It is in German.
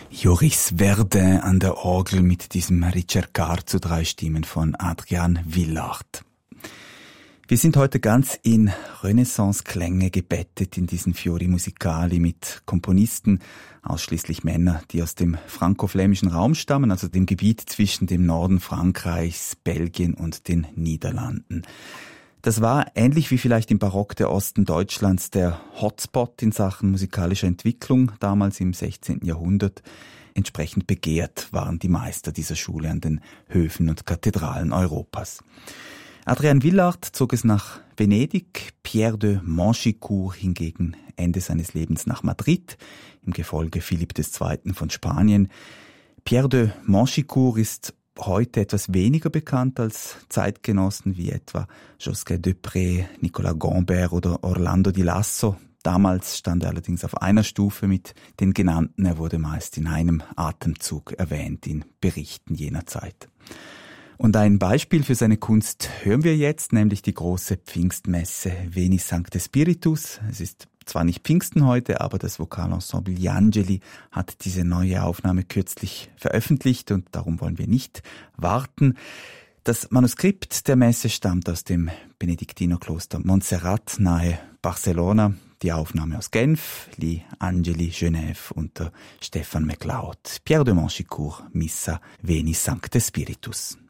Joris Verdin an der Orgel mit diesem Ricercar zu 3 Stimmen von Adrian Villard. Wir sind heute ganz in Renaissance-Klänge gebettet in diesen Fiori Musicali mit Komponisten, ausschließlich Männer, die aus dem franko-flämischen Raum stammen, also dem Gebiet zwischen dem Norden Frankreichs, Belgien und den Niederlanden. Das war ähnlich wie vielleicht im Barock der Osten Deutschlands der Hotspot in Sachen musikalischer Entwicklung, damals im 16. Jahrhundert. Entsprechend begehrt waren die Meister dieser Schule an den Höfen und Kathedralen Europas. Adrian Villard zog es nach Venedig, Pierre de Manchicourt hingegen Ende seines Lebens nach Madrid, im Gefolge Philipp II. Von Spanien. Pierre de Manchicourt ist heute etwas weniger bekannt als Zeitgenossen wie etwa Josquin des Prez, Nicolas Gombert oder Orlando di Lasso. Damals stand er allerdings auf einer Stufe mit den genannten. Er wurde meist in einem Atemzug erwähnt in Berichten jener Zeit. Und ein Beispiel für seine Kunst hören wir jetzt, nämlich die große Pfingstmesse Veni Sancte Spiritus. Es ist zwar nicht Pfingsten heute, aber das Vokalensemble Gli Angeli hat diese neue Aufnahme kürzlich veröffentlicht und darum wollen wir nicht warten. Das Manuskript der Messe stammt aus dem Benediktinerkloster Montserrat nahe Barcelona. Die Aufnahme aus Genf, Gli Angeli Genève unter Stefan MacLeod. Pierre de Manchicourt, Missa Veni Sancte Spiritus.